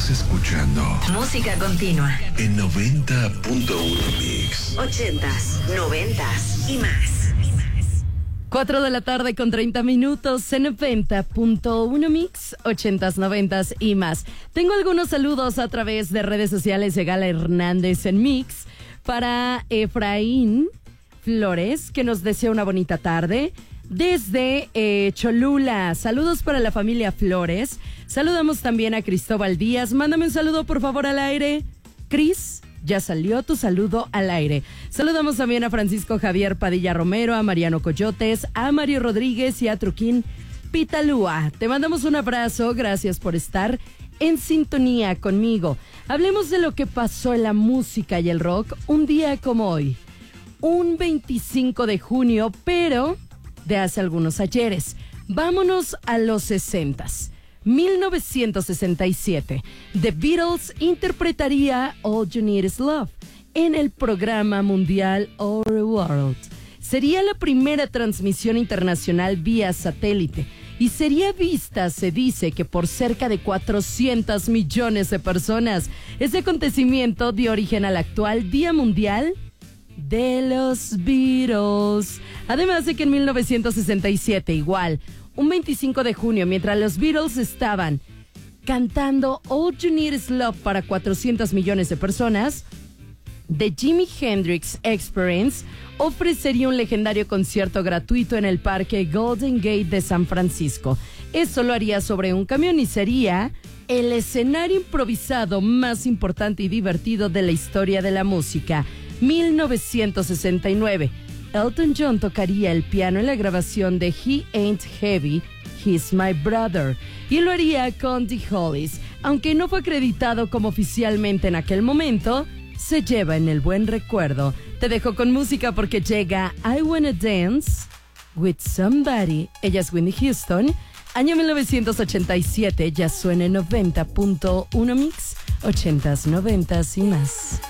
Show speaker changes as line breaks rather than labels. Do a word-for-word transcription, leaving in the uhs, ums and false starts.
Estás escuchando
Música Continua
en noventa punto uno Mix.
Ochentas, noventas y más.
Cuatro de la tarde con treinta minutos en noventa punto uno Mix, ochentas, noventas y más. Tengo algunos saludos a través de redes sociales de Gala Hernández en Mix para Efraín Flores, que nos desea una bonita tarde. Desde eh, Cholula, saludos para la familia Flores. Saludamos también a Cristóbal Díaz. Mándame un saludo por favor al aire. Cris, ya salió tu saludo al aire. Saludamos también a Francisco Javier Padilla Romero, a Mariano Coyotes, a Mario Rodríguez y a Truquín Pitalúa. Te mandamos un abrazo, gracias por estar en sintonía conmigo. Hablemos de lo que pasó en la música y el rock un día como hoy. Un veinticinco de junio, pero de hace algunos ayeres. Vámonos a los sesentas. mil novecientos sesenta y siete. The Beatles interpretaría All You Need Is Love en el programa mundial All the World. Sería la primera transmisión internacional vía satélite y sería vista, se dice, que por cerca de cuatrocientos millones de personas. Este acontecimiento dio origen al actual Día Mundial de los Beatles. Además de que en mil novecientos sesenta y siete, igual, un veinticinco de junio, mientras los Beatles estaban cantando All You Need Is Love para cuatrocientos millones de personas, The Jimi Hendrix Experience ofrecería un legendario concierto gratuito en el Parque Golden Gate de San Francisco. Esto lo haría sobre un camión y sería el escenario improvisado más importante y divertido de la historia de la música. mil novecientos sesenta y nueve. Elton John tocaría el piano en la grabación de He Ain't Heavy, He's My Brother, y lo haría con The Hollies. Aunque no fue acreditado como oficialmente en aquel momento, se lleva en el buen recuerdo. Te dejo con música porque llega I Wanna Dance with Somebody. Ella es Whitney Houston. Año mil novecientos ochenta y siete, ya suena en noventa punto uno Mix, ochentas, noventas y más.